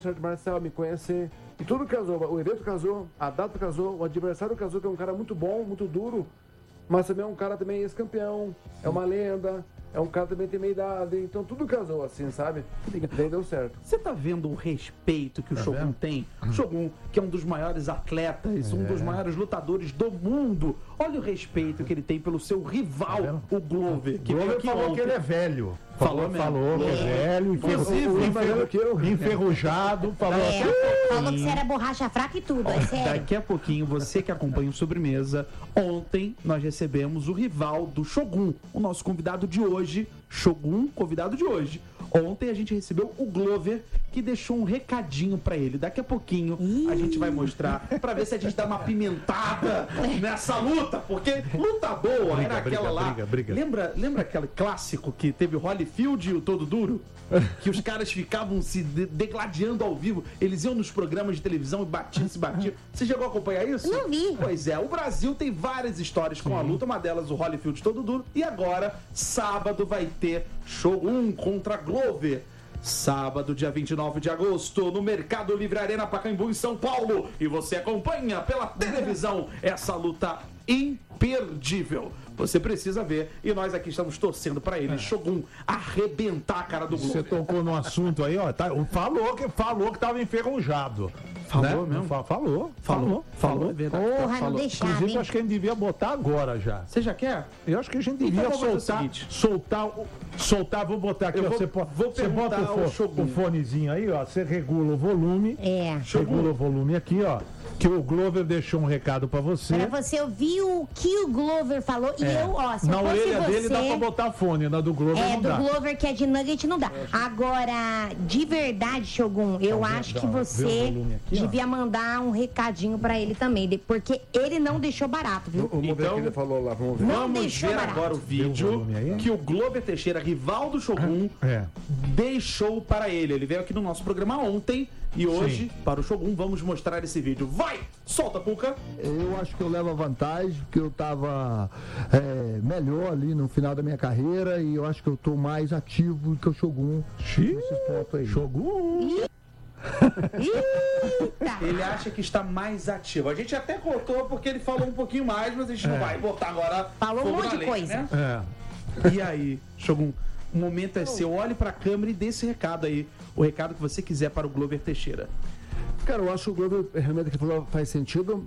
arte marcial, me conhecer. E tudo casou. O evento casou, a data casou, o adversário casou, que é um cara muito bom, muito duro, mas também é um cara também ex-campeão, é uma lenda, é um cara também tem meia idade, então tudo casou assim, sabe? Daí deu certo. Você tá vendo o respeito que o Shogun tem? O Shogun, que é um dos maiores atletas, um dos maiores lutadores do mundo. Olha o respeito que ele tem pelo seu rival, o Glover. Que Glover falou ontem. Que ele é velho. Falou que é velho, enferrujado. Falou que você era borracha fraca e tudo, é sério. Daqui a pouquinho, você que acompanha o Sobremesa, ontem nós recebemos o rival do Shogun, o nosso convidado de hoje, Shogun, convidado de hoje. Ontem a gente recebeu o Glover, que deixou um recadinho pra ele. Daqui a pouquinho a gente vai mostrar, pra ver se a gente dá uma pimentada nessa luta, porque luta boa era aquela lá. Lembra aquele clássico que teve o Holyfield e o Todo Duro? Que os caras ficavam se degladiando ao vivo. Eles iam nos programas de televisão e se batiam. Você chegou a acompanhar isso? Não vi. Pois é, o Brasil tem várias histórias com a luta, uma delas o Holyfield Todo Duro. E agora, sábado, vai ter Shogun contra Glover. Sábado, dia 29 de agosto, no Mercado Livre Arena Pacaembu, em São Paulo. E você acompanha pela televisão essa luta imperdível. Você precisa ver. E nós aqui estamos torcendo pra ele, Shogun, arrebentar a cara do Glover. Você tocou no assunto aí, ó. Falou que tava enferrujado. Falou né? mesmo? Falou. É verdade. Porra, não deixava, Inclusive, hein? acho que a gente devia botar agora já. Você já quer? Eu acho que a gente devia soltar. Vou botar aqui, Eu ó. vou Você bota o fonezinho aí, ó. Você regula o volume. Regula o volume aqui, ó. Que o Glover deixou um recado pra você. Pra você ouvir o que o Glover falou. E eu, ó, se na eu fosse orelha você, dele dá pra botar fone, na do Glover não dá. do Glover que é de nugget não dá. Agora, de verdade, Shogun, eu acho que você devia mandar um recadinho pra ele também, porque ele não deixou barato, viu? Vamos ver o que ele falou lá, vamos ver. Vamos ver agora o vídeo que o Glover Teixeira, rival do Shogun, deixou para ele. Ele veio aqui no nosso programa ontem e hoje, para o Shogun, vamos mostrar esse vídeo. Vai! Solta, Cuca! Eu acho que eu levo a vantagem, porque eu tava melhor ali no final da minha carreira e eu acho que eu tô mais ativo do que o Shogun nesses pontos aí. Shogun! Ele acha que está mais ativo. A gente até cortou porque ele falou um pouquinho mais, mas a gente não vai botar agora. Falou um monte de coisa. Né? E aí, Shogun, o momento é seu. Olhe para a câmera e dê esse recado aí. O recado que você quiser para o Glover Teixeira. Cara, eu acho que o Glover realmente que falou faz sentido.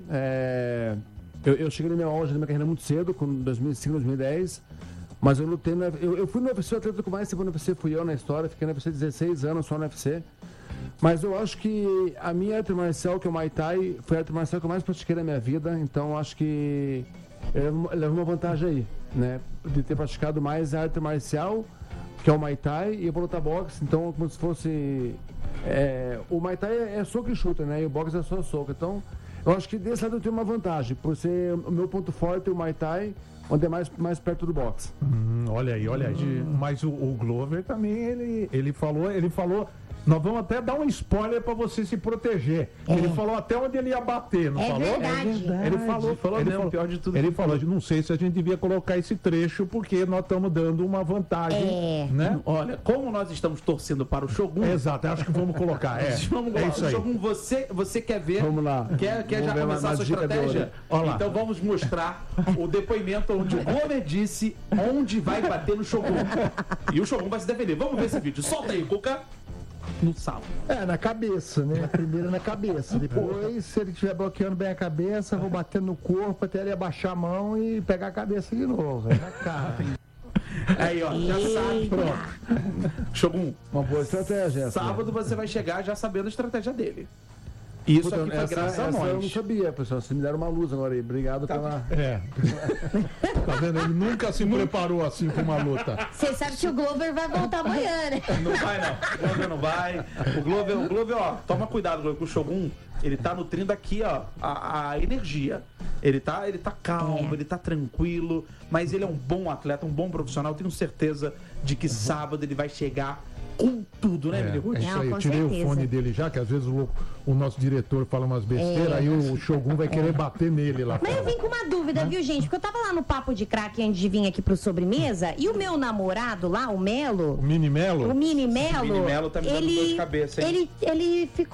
Eu cheguei no meu auge da minha carreira muito cedo, com 2005, 2010. Mas eu lutei no UFC. Eu fui no UFC, o atleta com mais tempo no UFC fui eu na história. Fiquei no UFC 16 anos só no UFC. Mas eu acho que a minha arte marcial, que é o Muay Thai, foi a arte marcial que eu mais pratiquei na minha vida. Então eu acho que eu levo uma vantagem aí, né? De ter praticado mais a arte marcial, que é o Muay Thai, e eu vou lutar boxe. Então, como se fosse... o Muay Thai é soco e chuta, né? E o boxe é só soco. Então, eu acho que desse lado eu tenho uma vantagem. Por ser o meu ponto forte, o Muay Thai, onde é mais perto do boxe. Olha aí. Mas o Glover também, ele falou... Nós vamos até dar um spoiler pra você se proteger. Ele falou até onde ele ia bater, não falou? Verdade. Ele falou pior de tudo. Ele falou, não sei se a gente devia colocar esse trecho, porque nós estamos dando uma vantagem, né? Olha, como nós estamos torcendo para o Shogun... Exato, acho que vamos colocar, Vamos lá, isso aí. Shogun, você quer ver? Vamos lá. Quer já começar a sua estratégia? Então vamos mostrar o depoimento onde o Glover disse onde vai bater no Shogun. E o Shogun vai se defender. Vamos ver esse vídeo. Solta aí, Cuca. No sal. Na cabeça, né? Primeiro na cabeça. Depois, se ele estiver bloqueando bem a cabeça, vou bater no corpo até ele abaixar a mão e pegar a cabeça de novo. Na cara. Aí, ó, já sabe. Pronto. Shogun, uma boa estratégia. Sábado você vai chegar já sabendo a estratégia dele. Isso aqui foi graças a nós. Eu não sabia, pessoal. Vocês me deram uma luz agora aí. Obrigado pela... Tá vendo? Ele nunca se preparou assim pra uma luta. Você sabe que o Glover vai voltar amanhã, né? Não vai, não. O Glover não vai. O Glover, ó, toma cuidado com o Shogun. Ele tá nutrindo aqui, ó, a energia. Ele tá calmo, ele tá tranquilo, mas ele é um bom atleta, um bom profissional. Tenho certeza de que sábado ele vai chegar com tudo, né, Emílio? É isso aí, eu tirei certeza. o fone dele já, que às vezes o nosso diretor fala umas besteiras, aí o Shogun vai querer bater nele lá. Mas eu vim com uma dúvida, viu, gente? Porque eu tava lá no Papo de Craque antes de vir aqui pro Sobremesa, e o meu namorado lá, o Melo... O Mini Melo? O Mini Melo... O Mini Melo tá me dando dor de cabeça, hein? Ele ficou